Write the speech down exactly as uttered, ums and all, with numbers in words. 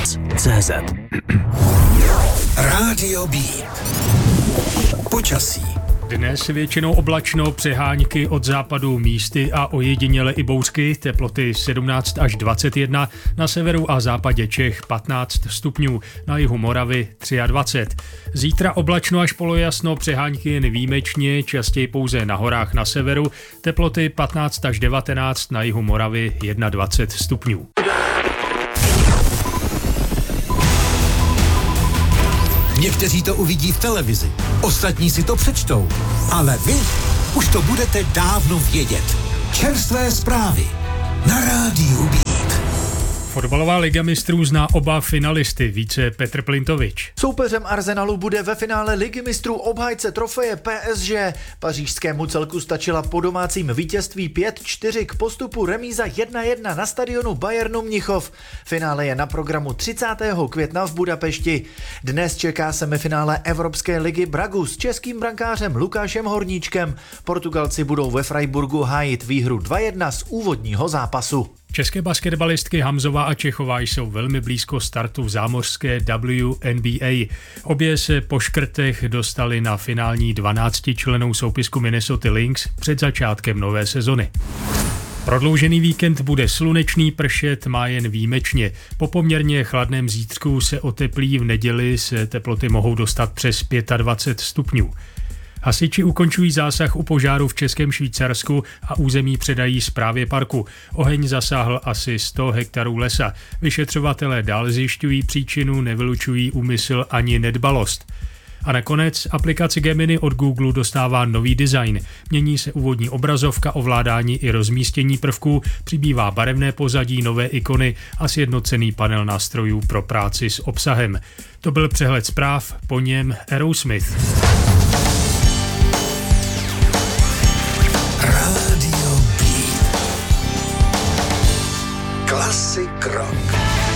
rozhlas C Z. Rádio Beat. Počasí. Dnes většinou oblačno, přehánky od západu místy a ojediněle i bouřky, teploty sedmnáct až dvacet jedna, na severu a západě Čech patnáct stupňů, na jihu Moravy dvacet tři. Zítra oblačno až polojasno, přehánky jen výjimečně, častěji pouze na horách na severu, teploty patnáct až devatenáct, na jihu Moravy dvacet jedna stupňů. Někteří to uvidí v televizi, ostatní si to přečtou, ale vy už to budete dávno vědět. Čerstvé zprávy na Rádiu Beat. Fotbalová liga mistrů zná oba finalisty, více Petr Plintovič. Soupeřem Arsenalu bude ve finále ligy mistrů obhájce trofeje P S G. Pařížskému celku stačila po domácím vítězství pět čtyři k postupu remíza jedna jedna na stadionu Bayernu Mnichov. Finále je na programu třicátého května v Budapešti. Dnes čeká semifinále Evropské ligy Bragu s českým brankářem Lukášem Horníčkem. Portugalci budou ve Freiburgu hájit výhru dva jedna z úvodního zápasu. České basketbalistky Hamzová a Čechová jsou velmi blízko startu v zámořské W N B A. Obě se po škrtech dostali na finální dvanáctičlennou soupisku Minnesota Lynx před začátkem nové sezony. Prodloužený víkend bude slunečný, pršet má jen výjimečně. Po poměrně chladném zítřku se oteplí, v neděli se teploty mohou dostat přes dvacet pět stupňů. Hasiči ukončují zásah u požáru v Českém Švýcarsku a území předají správě parku. Oheň zasáhl asi sto hektarů lesa. Vyšetřovatelé dál zjišťují příčinu, nevylučují úmysl ani nedbalost. A nakonec aplikace Gemini od Google dostává nový design. Mění se úvodní obrazovka, ovládání i rozmístění prvků, přibývá barevné pozadí, nové ikony a sjednocený panel nástrojů pro práci s obsahem. To byl přehled zpráv, po něm Aerosmith.